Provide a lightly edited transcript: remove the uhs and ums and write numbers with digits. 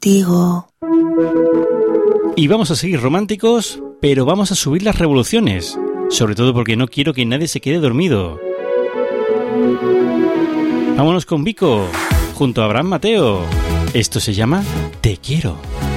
contigo. Y vamos a seguir románticos, pero vamos a subir las revoluciones. Sobre todo porque no quiero que nadie se quede dormido. Vámonos con Vico, junto a Abraham Mateo. Esto se llama Te Quiero.